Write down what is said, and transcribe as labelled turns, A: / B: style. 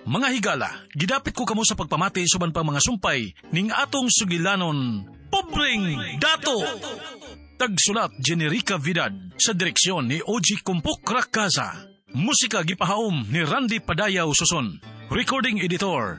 A: Mga higala, gidapit ko kamo sa pagpamati suban pa mga sumpay ning atong sugilanon, Pobreng Dato! Tagsulat Generica Vidad sa direksyon ni Oji Kumpok Rakaza. Musika gipahaom ni Randy Padayaw Suson. Recording editor